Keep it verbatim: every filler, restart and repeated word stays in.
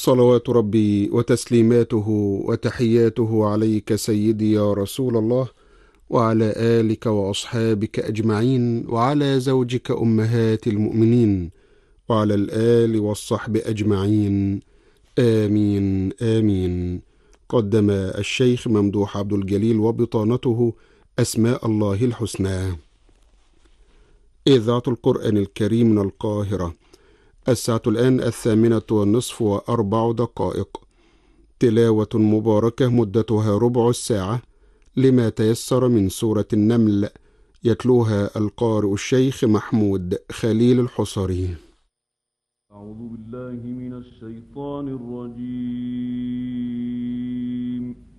صلوات ربي وتسليماته وتحياته عليك سيدي يا رسول الله، وعلى آلك وأصحابك أجمعين، وعلى زوجك أمهات المؤمنين، وعلى الآل والصحب أجمعين، آمين آمين. قدم الشيخ ممدوح عبد الجليل وبطانته أسماء الله الحسنى. إذاعة القرآن الكريم من القاهرة. الساعة الآن الثامنة والنصف وأربع دقائق. تلاوة مباركة مدتها ربع الساعة لما تيسر من سورة النمل، يتلوها القارئ الشيخ محمود خليل الحصري. أعوذ بالله من الشيطان الرجيم.